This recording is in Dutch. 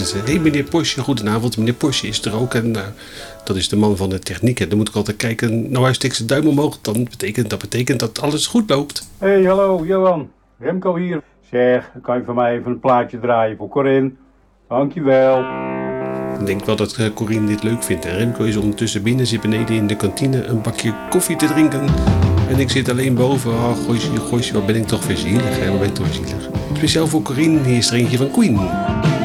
Hé meneer Porsche, goedenavond. Meneer Porsche is er ook en dat is de man van de techniek. En dan moet ik altijd kijken, nou hij steekt zijn duim omhoog, dan betekent dat alles goed loopt. Hey, hallo Johan, Remco hier. Zeg, kan je van mij even een plaatje draaien voor Corinne? Dankjewel. Ik denk wel dat Corinne dit leuk vindt. En Remco is ondertussen binnen, zit beneden in de kantine een bakje koffie te drinken. En ik zit alleen boven. Oh, goosje, wat ben ik toch weer zielig. Hè? Wat ben ik toch weer zielig. Speciaal voor Corinne, hier is er eentje van Queen.